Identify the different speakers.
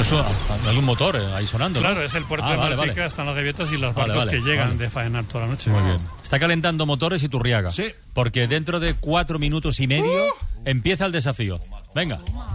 Speaker 1: eso hay un motor ahí sonando.
Speaker 2: Claro,
Speaker 1: ¿no?
Speaker 2: es el puerto de Malpica,
Speaker 1: vale.
Speaker 2: Están las gaviotas y los barcos que llegan de faenar toda la noche.
Speaker 1: Muy bien. Está calentando motores Iturriaga.
Speaker 3: Sí.
Speaker 1: Porque dentro de 4 minutos y medio empieza el desafío. Venga.